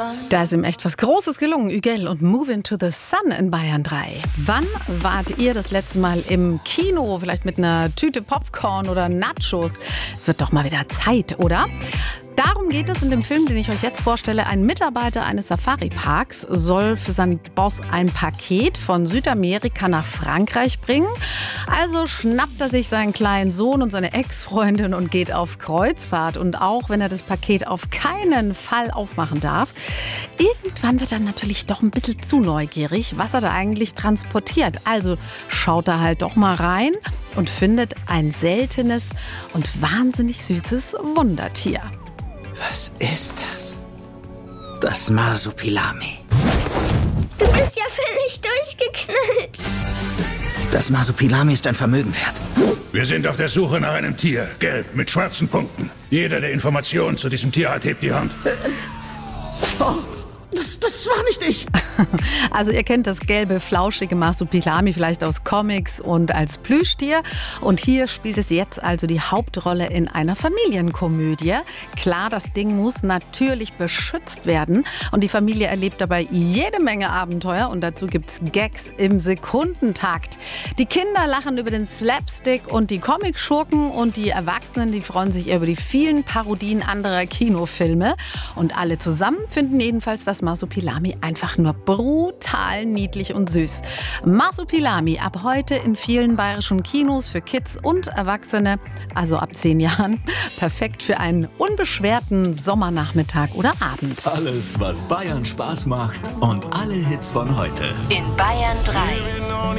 Da ist ihm echt was Großes gelungen. Ügel und Move Into the Sun in Bayern 3. Wann wart ihr das letzte Mal im Kino? Vielleicht mit einer Tüte Popcorn oder Nachos? Es wird doch mal wieder Zeit, oder? Darum geht es in dem Film, den ich euch jetzt vorstelle. Ein Mitarbeiter eines Safari-Parks soll für seinen Boss ein Paket von Südamerika nach Frankreich bringen. Also schnappt er sich seinen kleinen Sohn und seine Ex-Freundin und geht auf Kreuzfahrt. Und auch wenn er das Paket auf keinen Fall aufmachen darf, irgendwann wird er natürlich doch ein bisschen zu neugierig, was er da eigentlich transportiert. Also schaut er halt doch mal rein und findet ein seltenes und wahnsinnig süßes Wundertier. Was ist das? Das Marsupilami. Du bist ja völlig durchgeknallt. Das Marsupilami ist ein Vermögen wert. Wir sind auf der Suche nach einem Tier. Gelb, mit schwarzen Punkten. Jeder, der Informationen zu diesem Tier hat, hebt die Hand. Das war nicht ich. Also ihr kennt das gelbe, flauschige Marsupilami vielleicht aus Comics und als Plüschtier. Und hier spielt es jetzt also die Hauptrolle in einer Familienkomödie. Klar, das Ding muss natürlich beschützt werden. Und die Familie erlebt dabei jede Menge Abenteuer. Und dazu gibt's Gags im Sekundentakt. Die Kinder lachen über den Slapstick und die Comic-Schurken. Und die Erwachsenen, die freuen sich über die vielen Parodien anderer Kinofilme. Und alle zusammen finden jedenfalls das Marsupilami einfach nur brutal niedlich und süß. Marsupilami ab heute in vielen bayerischen Kinos für Kids und Erwachsene, also ab 10 Jahren. Perfekt für einen unbeschwerten Sommernachmittag oder Abend. Alles, was Bayern Spaß macht und alle Hits von heute. In Bayern 3.